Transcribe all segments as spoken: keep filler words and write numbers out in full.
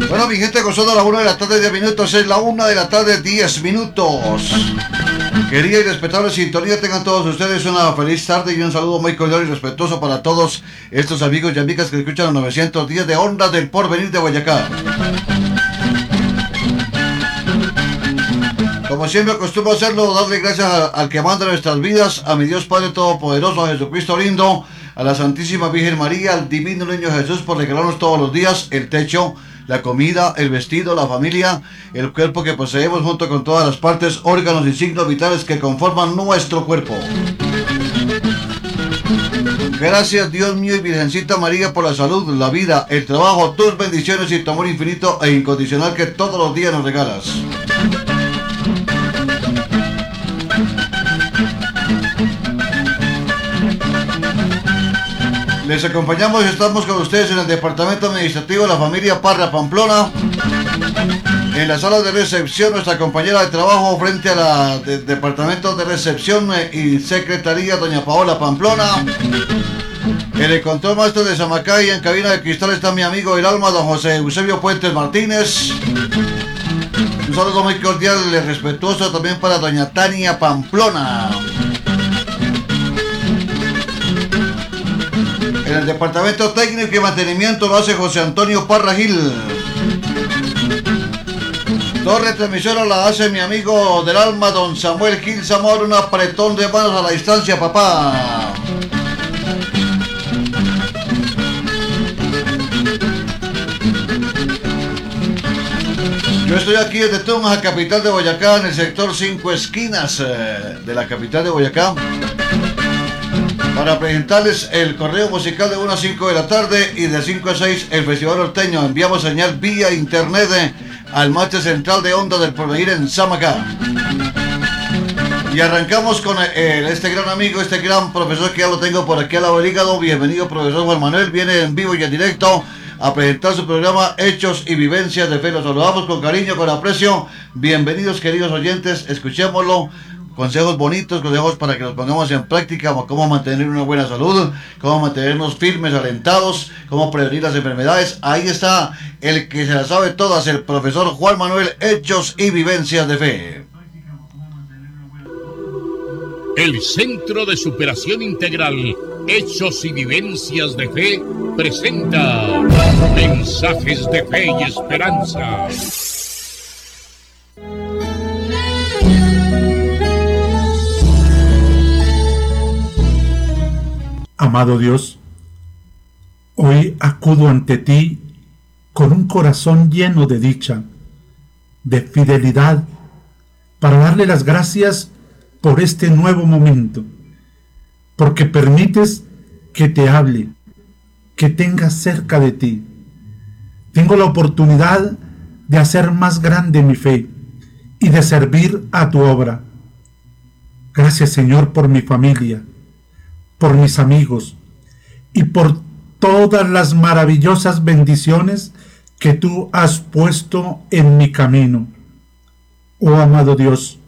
Bueno, mi gente, gozando a la una de la tarde, diez minutos, es la una de la tarde, diez minutos. Querida y respetable sintonía, tengan todos ustedes una feliz tarde y un saludo muy cordial y respetuoso para todos estos amigos y amigas que escuchan los novecientos diez de Ondas del Porvenir de Boyacá. Como siempre acostumbro hacerlo, darle gracias a, al que manda nuestras vidas, a mi Dios Padre Todopoderoso, a Jesucristo lindo, a la Santísima Virgen María, al Divino Niño Jesús por regalarnos todos los días el techo, la comida, el vestido, la familia, el cuerpo que poseemos junto con todas las partes, órganos y signos vitales que conforman nuestro cuerpo. Gracias Dios mío y Virgencita María por la salud, la vida, el trabajo, tus bendiciones y tu amor infinito e incondicional que todos los días nos regalas. Les acompañamos y estamos con ustedes en el departamento administrativo de la familia Parra Pamplona. En la sala de recepción, nuestra compañera de trabajo frente a la de, departamento de recepción y secretaría, doña Paola Pamplona. En el control maestro de Zamacay, en cabina de cristal, está mi amigo del alma, don José Eusebio Puentes Martínez. Un saludo muy cordial y respetuoso también para doña Tania Pamplona. En el departamento técnico y mantenimiento lo hace José Antonio Parra Gil. Torre transmisora la hace mi amigo del alma, don Samuel Gil Zamora. Un apretón de manos a la distancia, papá. Yo estoy aquí desde Tunja, capital de Boyacá, en el sector Cinco Esquinas eh, de la capital de Boyacá, para presentarles el correo musical de una a cinco de la tarde y de cinco a seis el Festival Norteño. Enviamos señal vía internet eh, al máster central de Ondas del Porvenir en Zamacá. Y arrancamos con eh, este gran amigo, este gran profesor que ya lo tengo por aquí al lado del hígado. Bienvenido, profesor Juan Manuel. Viene en vivo y en directo a presentar su programa Hechos y Vivencias de Fe. Los saludamos con cariño, con aprecio. Bienvenidos, queridos oyentes, escuchémoslo. Consejos bonitos, consejos para que los pongamos en práctica, cómo mantener una buena salud, cómo mantenernos firmes, alentados, cómo prevenir las enfermedades. Ahí está el que se las sabe todas, el profesor Juan Manuel, Hechos y Vivencias de Fe. El Centro de Superación Integral, Hechos y Vivencias de Fe, presenta mensajes de fe y esperanza. Amado Dios, hoy acudo ante ti con un corazón lleno de dicha, de fidelidad, para darle las gracias por este nuevo momento, porque permites que te hable, que tenga cerca de ti. Tengo la oportunidad de hacer más grande mi fe y de servir a tu obra. Gracias, Señor, por mi familia, por mis amigos y por todas las maravillosas bendiciones que tú has puesto en mi camino. Oh amado Dios,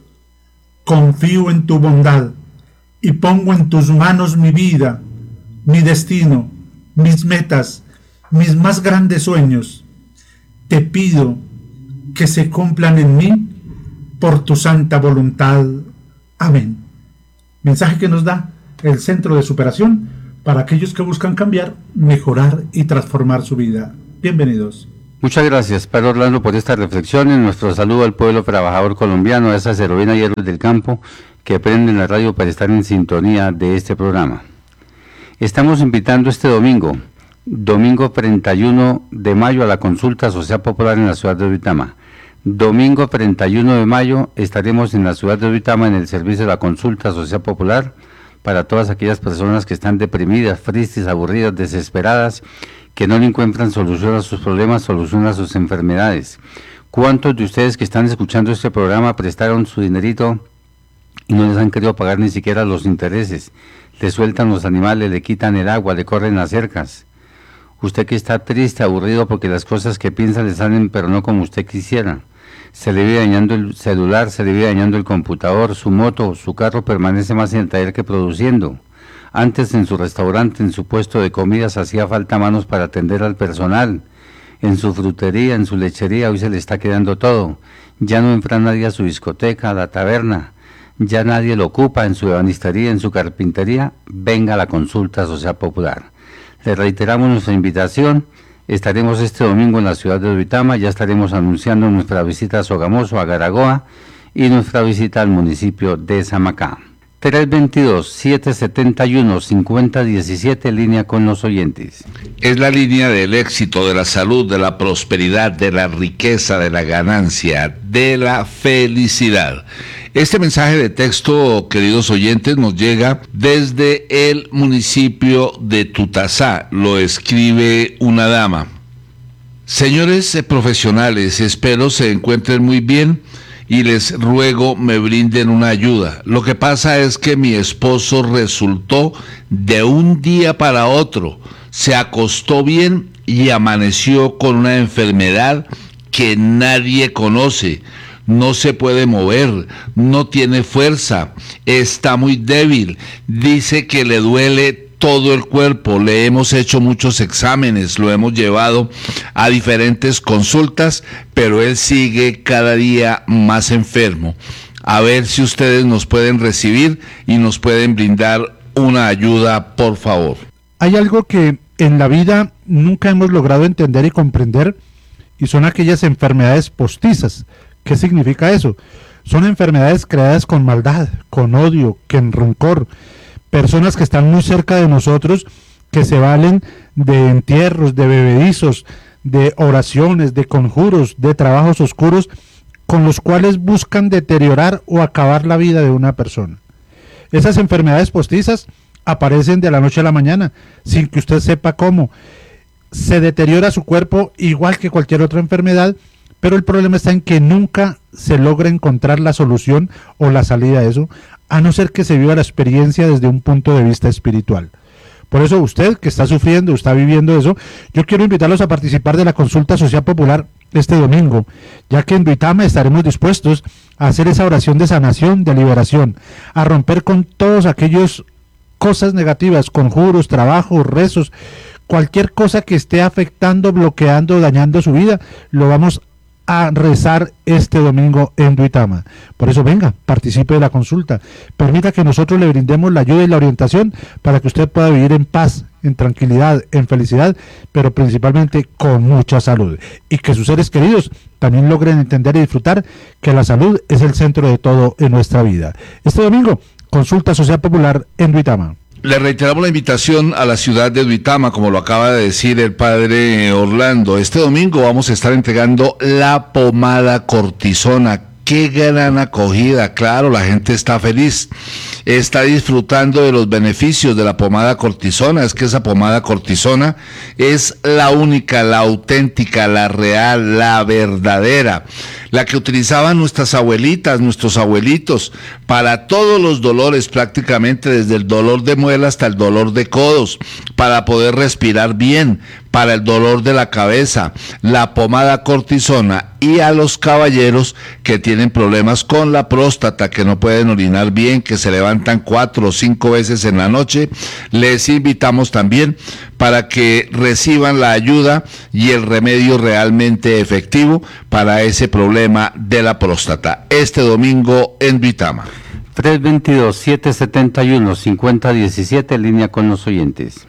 confío en tu bondad y pongo en tus manos mi vida, mi destino, mis metas, mis más grandes sueños. Te pido que se cumplan en mí por tu santa voluntad. Amén. Mensaje que nos da el Centro de Superación para aquellos que buscan cambiar, mejorar y transformar su vida. Bienvenidos. Muchas gracias, Padre Orlando, por esta reflexión. En nuestro saludo al pueblo trabajador colombiano, a esas heroínas y héroes del campo que prenden la radio para estar en sintonía de este programa. Estamos invitando este domingo, domingo treinta y uno de mayo, a la consulta social popular en la ciudad de Duitama. Domingo treinta y uno de mayo estaremos en la ciudad de Duitama en el servicio de la consulta social popular para todas aquellas personas que están deprimidas, tristes, aburridas, desesperadas, que no le encuentran solución a sus problemas, solución a sus enfermedades. ¿Cuántos de ustedes que están escuchando este programa prestaron su dinerito y no les han querido pagar ni siquiera los intereses? Le sueltan los animales, le quitan el agua, le corren las cercas. Usted que está triste, aburrido porque las cosas que piensa le salen pero no como usted quisiera. Se le vive dañando el celular, se le vive dañando el computador, su moto, su carro permanece más en el taller que produciendo. Antes en su restaurante, en su puesto de comidas, hacía falta manos para atender al personal. en su frutería, en su lechería, hoy se le está quedando todo. Ya no entra nadie a su discoteca, a la taberna, ya nadie lo ocupa en su ebanistería, en su carpintería. Venga a la consulta social popular. Le reiteramos nuestra invitación. Estaremos este domingo en la ciudad de Duitama, ya estaremos anunciando nuestra visita a Sogamoso, a Garagoa, y nuestra visita al municipio de Samacá. tres veintidós, siete setenta y uno, cincuenta diecisiete, línea con los oyentes. Es la línea del éxito, de la salud, de la prosperidad, de la riqueza, de la ganancia, de la felicidad. Este mensaje de texto, queridos oyentes, nos llega desde el municipio de Tutasá. Lo escribe una dama. Señores profesionales, espero se encuentren muy bien y les ruego me brinden una ayuda. Lo que pasa es que mi esposo resultó de un día para otro. Se acostó bien y amaneció con una enfermedad que nadie conoce. No se puede mover, no tiene fuerza, está muy débil, dice que le duele todo el cuerpo. Le hemos hecho muchos exámenes, lo hemos llevado a diferentes consultas, pero él sigue cada día más enfermo. A ver si ustedes nos pueden recibir y nos pueden brindar una ayuda, por favor. Hay algo que en la vida nunca hemos logrado entender y comprender, y son aquellas enfermedades postizas. ¿Qué significa eso? Son enfermedades creadas con maldad, con odio, con rencor. Personas que están muy cerca de nosotros, que se valen de entierros, de bebedizos, de oraciones, de conjuros, de trabajos oscuros, con los cuales buscan deteriorar o acabar la vida de una persona. Esas enfermedades postizas aparecen de la noche a la mañana, sin que usted sepa cómo. Se deteriora su cuerpo igual que cualquier otra enfermedad, pero el problema está en que nunca se logra encontrar la solución o la salida de eso, a no ser que se viva la experiencia desde un punto de vista espiritual. Por eso usted que está sufriendo, está viviendo eso, yo quiero invitarlos a participar de la consulta social popular este domingo, ya que en Duitama estaremos dispuestos a hacer esa oración de sanación, de liberación, a romper con todos aquellos cosas negativas, conjuros, trabajos, rezos, cualquier cosa que esté afectando, bloqueando, dañando su vida, lo vamos a rezar este domingo en Duitama. Por eso venga, participe de la consulta, permita que nosotros le brindemos la ayuda y la orientación para que usted pueda vivir en paz, en tranquilidad, en felicidad, pero principalmente con mucha salud, y que sus seres queridos también logren entender y disfrutar que la salud es el centro de todo en nuestra vida. Este domingo, consulta social popular en Duitama. Le reiteramos la invitación a la ciudad de Duitama, como lo acaba de decir el padre Orlando. Este domingo vamos a estar entregando la pomada cortisona. Qué gran acogida, claro, la gente está feliz, está disfrutando de los beneficios de la pomada cortisona. Es que esa pomada cortisona es la única, la auténtica, la real, la verdadera, la que utilizaban nuestras abuelitas, nuestros abuelitos, para todos los dolores, prácticamente desde el dolor de muela hasta el dolor de codos, para poder respirar bien, para el dolor de la cabeza, la pomada cortisona. Y a los caballeros que tienen problemas con la próstata, que no pueden orinar bien, que se levantan cuatro o cinco veces en la noche, les invitamos también para que reciban la ayuda y el remedio realmente efectivo para ese problema de la próstata. Este domingo en Duitama. tres veintidós, siete setenta y uno, cincuenta diecisiete, línea con los oyentes.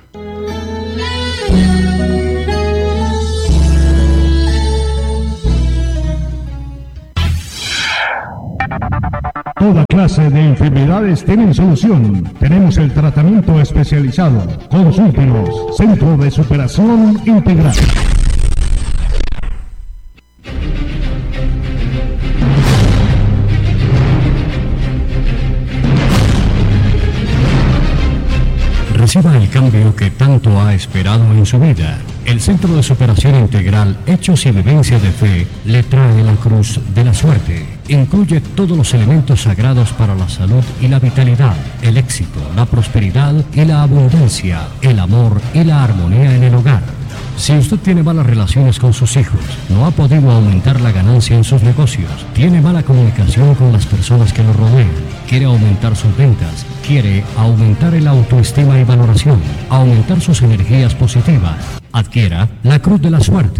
Toda clase de enfermedades tienen solución. Tenemos el tratamiento especializado. Consúltenos. Centro de Superación Integral. Reciba el cambio que tanto ha esperado en su vida. El Centro de Superación Integral, Hechos y Vivencias de Fe, le trae la Cruz de la Suerte. Incluye todos los elementos sagrados para la salud y la vitalidad, el éxito, la prosperidad y la abundancia, el amor y la armonía en el hogar. Si usted tiene malas relaciones con sus hijos, no ha podido aumentar la ganancia en sus negocios, tiene mala comunicación con las personas que lo rodean, quiere aumentar sus ventas, quiere aumentar el autoestima y valoración, aumentar sus energías positivas, adquiera la Cruz de la Suerte.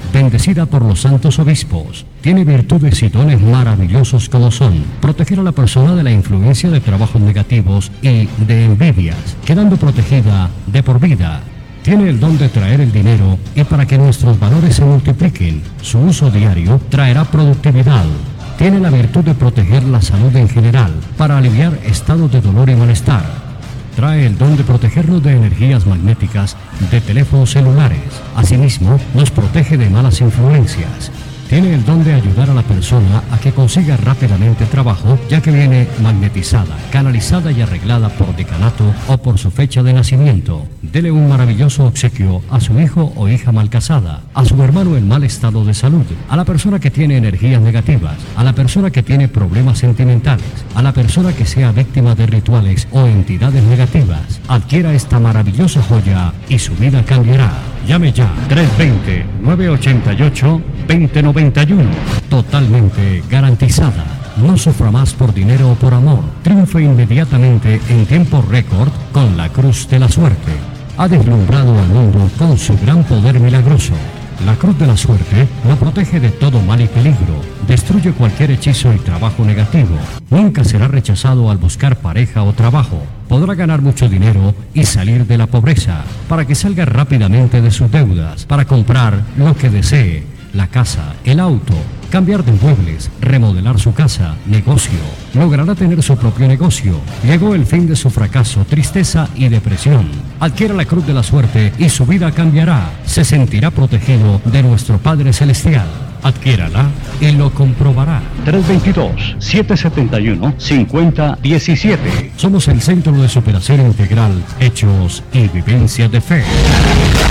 bendecida por los santos obispos. Tiene virtudes y dones maravillosos como son proteger a la persona de la influencia de trabajos negativos y de envidias, quedando protegida de por vida. Tiene el don de traer el dinero y para que nuestros valores se multipliquen, su uso diario traerá productividad. Tiene la virtud de proteger la salud en general, para aliviar estados de dolor y malestar. Trae el don de protegernos de energías magnéticas de teléfonos celulares. Asimismo, nos protege de malas influencias. Tiene el don de ayudar a la persona a que consiga rápidamente trabajo, ya que viene magnetizada, canalizada y arreglada por decanato o por su fecha de nacimiento. Dele un maravilloso obsequio a su hijo o hija mal casada, a su hermano en mal estado de salud, a la persona que tiene energías negativas, a la persona que tiene problemas sentimentales, a la persona que sea víctima de rituales o entidades negativas. Adquiera esta maravillosa joya y su vida cambiará. Llame ya, tres dos cero, nueve ocho ocho, dos cero nueve uno. Totalmente garantizada. No sufra más por dinero o por amor. Triunfe inmediatamente en tiempo récord con la Cruz de la Suerte. Ha deslumbrado al mundo con su gran poder milagroso. La Cruz de la Suerte lo protege de todo mal y peligro, destruye cualquier hechizo y trabajo negativo. Nunca será rechazado al buscar pareja o trabajo. Podrá ganar mucho dinero y salir de la pobreza, para que salga rápidamente de sus deudas, para comprar lo que desee, la casa, el auto, cambiar de muebles, remodelar su casa, negocio. Logrará tener su propio negocio. Llegó el fin de su fracaso, tristeza y depresión. Adquiera la Cruz de la Suerte y su vida cambiará. Se sentirá protegido de nuestro Padre Celestial. Adquiérala y lo comprobará. tres dos dos, siete siete uno, cinco cero uno siete. Somos el Centro de Superación Integral, Hechos y Vivencias de Fe.